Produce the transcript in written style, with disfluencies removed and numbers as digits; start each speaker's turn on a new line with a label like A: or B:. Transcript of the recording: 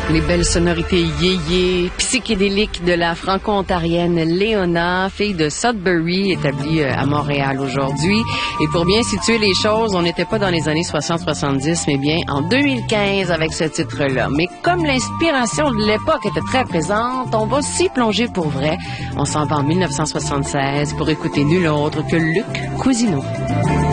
A: Les belles sonorités yéyé, psychédéliques de la franco-ontarienne Léona, fille de Sudbury, établie à Montréal aujourd'hui. Et pour bien situer les choses, on n'était pas dans les années 60-70, mais bien en 2015 avec ce titre-là. Mais comme l'inspiration de l'époque était très présente, on va s'y plonger pour vrai. On s'en va en 1976 pour écouter nul autre que Luc Cousineau.